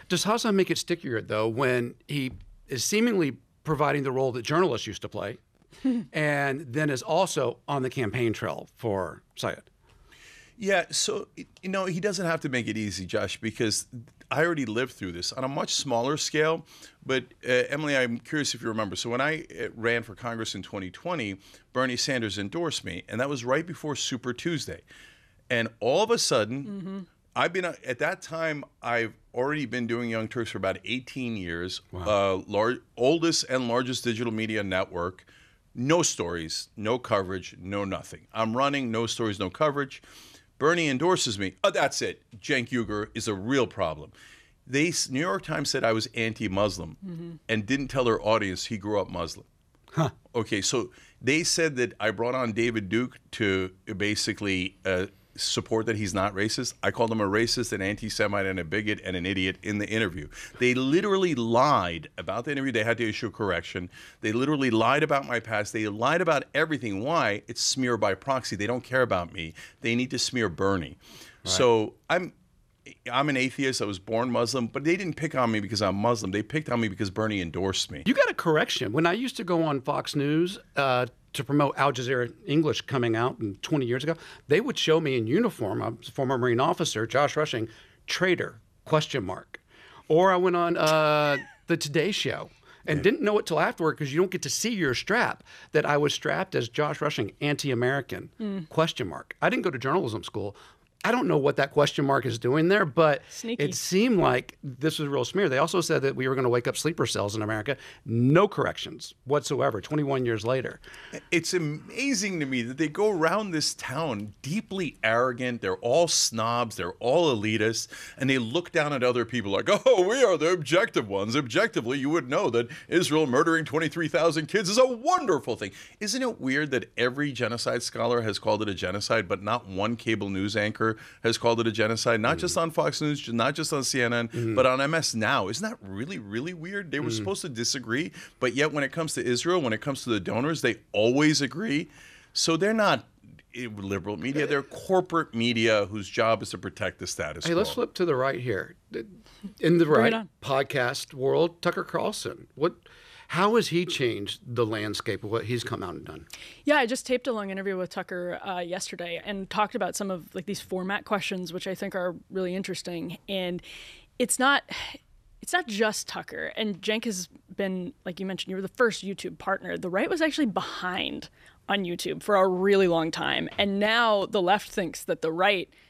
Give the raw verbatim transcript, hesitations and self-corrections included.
Does Hassan make it stickier, though, when he is seemingly providing the role that journalists used to play and then is also on the campaign trail for Syed? Yeah, so, you know, he doesn't have to make it easy, Josh, because I already lived through this on a much smaller scale. But, uh, Emily, I'm curious if you remember. So when I ran for Congress in twenty twenty, Bernie Sanders endorsed me, and that was right before Super Tuesday. And all of a sudden, mm-hmm. I've been, at that time, I've already been doing Young Turks for about eighteen years, wow. uh, large, oldest and largest digital media network. No stories, no coverage, no nothing. I'm running, no stories, no coverage. Bernie endorses me. Oh, that's it. Cenk Uygur is a real problem. They, New York Times said I was anti-Muslim mm-hmm. and didn't tell their audience he grew up Muslim. Huh. Okay, so they said that I brought on David Duke to basically uh, support that he's not racist. I called him a racist, an anti-Semite, and a bigot, and an idiot in the interview. They literally lied about the interview. They had to issue a correction. They literally lied about my past. They lied about everything. Why? It's smear by proxy. They don't care about me. They need to smear Bernie. Right. So I'm I'm an atheist. I was born Muslim, but they didn't pick on me because I'm Muslim. They picked on me because Bernie endorsed me. You got a correction. When I used to go on Fox News uh, to promote Al Jazeera English coming out twenty years ago, they would show me in uniform, I was a former Marine officer, Josh Rushing, traitor, question mark. Or I went on uh, the Today Show and yeah. didn't know it till afterward because you don't get to see your strap, that I was strapped as Josh Rushing, anti-American, mm. question mark. I didn't go to journalism school. I don't know what that question mark is doing there, but Sneaky. It seemed like this was a real smear. They also said that we were going to wake up sleeper cells in America. No corrections whatsoever, twenty-one years later. It's amazing to me that they go around this town deeply arrogant. They're all snobs. They're all elitists. And they look down at other people like, oh, we are the objective ones. Objectively, you would know that Israel murdering twenty-three thousand kids is a wonderful thing. Isn't it weird that every genocide scholar has called it a genocide, but not one cable news anchor has called it a genocide, not mm. just on Fox News, not just on C N N, mm. but on M S Now. Isn't that really, really weird? They were mm. supposed to disagree, but yet when it comes to Israel, when it comes to the donors, they always agree. So they're not liberal media, they're corporate media whose job is to protect the status quo. Hey, let's flip to the right here. In the right podcast world, Tucker Carlson, what... how has he changed the landscape of what he's come out and done? Yeah, I just taped a long interview with Tucker uh, yesterday and talked about some of like these format questions, which I think are really interesting. And it's not it's not just Tucker. And Cenk has been, like you mentioned, you were the first YouTube partner. The right was actually behind on YouTube for a really long time. And now the left thinks that the right